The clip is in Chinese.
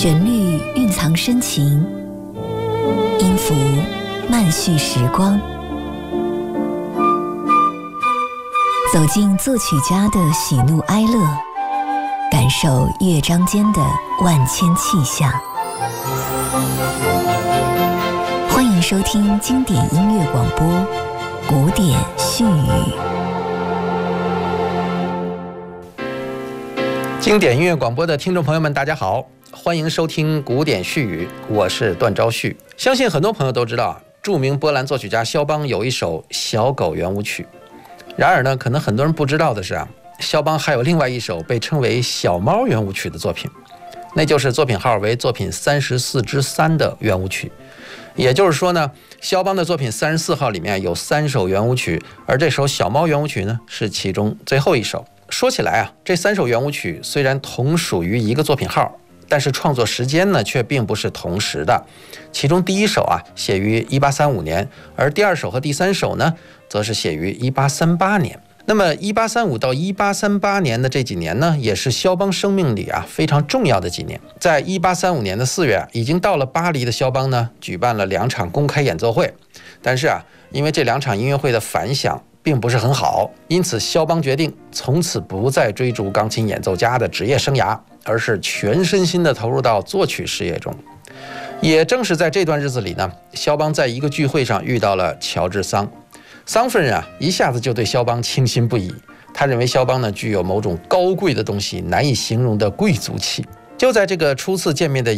旋律蕴藏深情，音符慢叙时光。走进作曲家的喜怒哀乐，感受乐章间的万千气象。欢迎收听经典音乐广播《古典絮语》。 经典音乐广播的听众朋友们，大家好，欢迎收听《古典絮语》，我是段昭旭。相信很多朋友都知道，著名波兰作曲家肖邦有一首《小狗圆舞曲》。然而呢，可能很多人不知道的是肖邦还有另外一首被称为《小猫圆舞曲》的作品，那就是作品号为作品34之3的圆舞曲。也就是说呢，肖邦的作品34号里面有3首圆舞曲，而这首小猫圆舞曲呢是其中最后一首。说起来这3首圆舞曲虽然同属于一个作品号，但是创作时间呢却并不是同时的。其中第一首写于1835年，而第2首和第3首呢则是写于1838年。那么1835到1838年的这几年呢，也是肖邦生命里非常重要的几年。在1835年的4月，已经到了巴黎的肖邦呢，举办了2场公开演奏会。但是因为这2场音乐会的反响并不是很好，因此肖邦决定从此不再追逐钢琴演奏家的职业生涯，而是全身心地投入到作曲事业中。也正是在这段日子里呢，肖邦在一个聚会上遇到了乔治桑。桑夫人一下子就对肖邦倾心不已，他认为肖邦呢具有某种高贵的东西，难以形容的贵族气。就在这个初次见面的